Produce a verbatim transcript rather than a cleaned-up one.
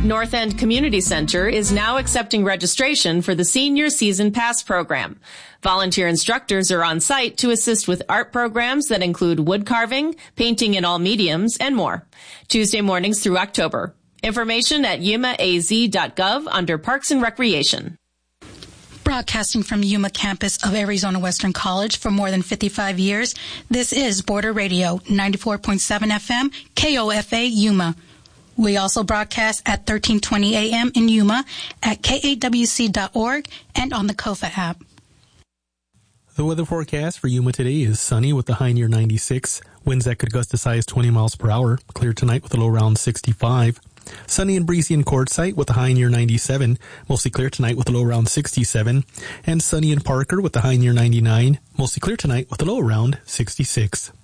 North End Community Center is now accepting registration for the Senior Season Pass program. Volunteer instructors are on site to assist with art programs that include wood carving, painting in all mediums, and more. Tuesday mornings through October. Information at yuma a z dot gov under Parks and Recreation. Broadcasting from Yuma campus of Arizona Western College for more than fifty-five years, this is Border Radio, ninety-four point seven F M, K O F A Yuma. We also broadcast at thirteen twenty A M in Yuma, at K A W C dot org, and on the Kofa app. The weather forecast for Yuma today is sunny with a high near ninety-six. Winds that could gust as high as twenty miles per hour. Clear tonight with a low around sixty-five. Sunny and breezy in Quartzsite with a high near ninety-seven. Mostly clear tonight with a low around sixty-seven. And sunny in Parker with a high near ninety-nine. Mostly clear tonight with a low around sixty-six.